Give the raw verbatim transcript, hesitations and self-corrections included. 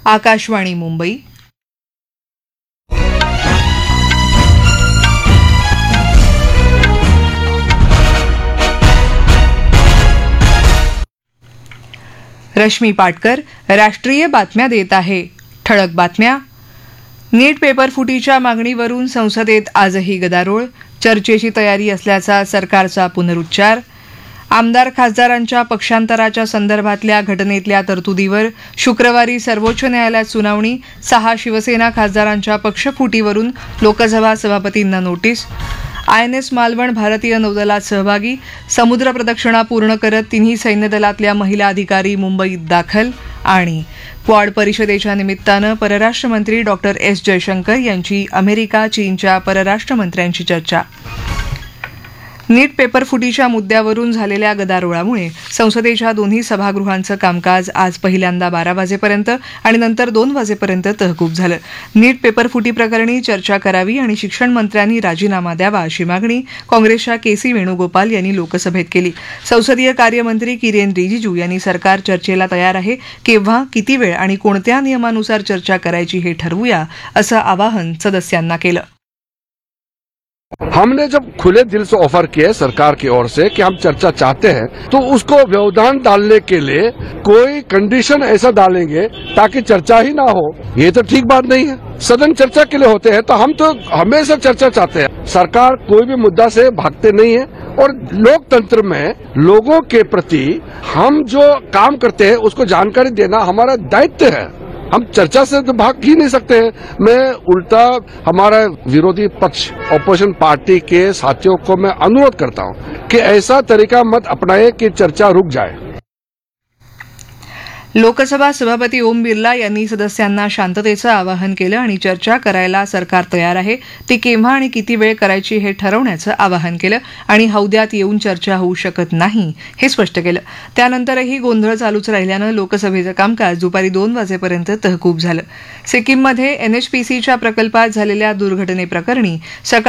आकाशवाणी मुंबई. रश्मी पाटकर राष्ट्रीय बातम्या देत आहे. ठळक बातम्या. नीट पेपर फुटीच्या मागणीवरून संसदेत आजही गदारोळ. चर्चेची तयारी असल्याचा सरकारचा पुनरुच्चार. आमदार खासदारांच्या पक्षांतराच्या संदर्भातल्या घटनेतल्या तरतुदीवर शुक्रवारी सर्वोच्च न्यायालयात सुनावणी. सहा शिवसेना खासदारांच्या पक्षफुटीवरून Lok Sabha सभापतींना notice. I N S Malvan भारतीय नौदलात सहभागी. समुद्र प्रदक्षिणा पूर्ण करत तिन्ही सैन्य दलातल्या महिला अधिकारी मुंबईत दाखल. आणि क्वाड परिषदेच्या निमित्तानं परराष्ट्र मंत्री डॉक्टर एस जयशंकर यांची अमेरिका चीनच्या परराष्ट्र मंत्र्यांची चर्चा. नीट पेपर फुटीच्या मुद्द्यावरून झालेल्या गदारोळामुळे संसदेच्या दोन्ही सभागृहांचं कामकाज आज पहिल्यांदा बारा वाजेपर्यंत आणि नंतर दोन वाजेपर्यंत तहकूब झालं. नीट पेपर फुटी प्रकरणी चर्चा करावी आणि शिक्षण मंत्र्यांनी राजीनामा द्यावा अशी मागणी काँग्रेसच्या के सी वेणुगोपाल यांनी लोकसभेत केली. संसदीय कार्यमंत्री किरेन रिजिजू यांनी सरकार चर्चेला तयार आहे, केव्हा, किती वेळ आणि कोणत्या नियमानुसार चर्चा करायची हे ठरवूया असं आवाहन सदस्यांना केलं. हमने जब खुले दिल से ऑफर किया सरकार की ओर से कि हम चर्चा चाहते हैं, तो उसको व्यवधान डालने के लिए कोई कंडीशन ऐसा डालेंगे ताकि चर्चा ही ना हो, ये तो ठीक बात नहीं है. सदन चर्चा के लिए होते हैं, तो हम तो हमेशा चर्चा चाहते हैं. सरकार कोई भी मुद्दा से भागते नहीं है और लोकतंत्र में लोगों के प्रति हम जो काम करते हैं उसको जानकारी देना हमारा दायित्व है. हम चर्चा से तो भाग ही नहीं सकते हैं. मैं उल्टा हमारा विरोधी पक्ष ऑपोजिशन पार्टी के साथियों को मैं अनुरोध करता हूं कि ऐसा तरीका मत अपनाएं कि चर्चा रुक जाए. लोकसभा सभापती ओम बिर्ला यांनी सदस्यांना शांततेचं आवाहन केलं आणि चर्चा करायला सरकार तयार आहे, ती केव्हा आणि किती वेळ करायची हे ठरवण्याचं आवाहन केलं आणि हौद्यात येऊन चर्चा होऊ शकत नाही हे स्पष्ट केलं. त्यानंतरही गोंधळ चालूच राहिल्यानं लोकसभेचं कामकाज दुपारी दोन वाजेपर्यंत तहकूब झालं. सिक्कीममध्ये एन एच पी सीच्या प्रकल्पात झालेल्या दुर्घटनेप्रकरणी सकाळी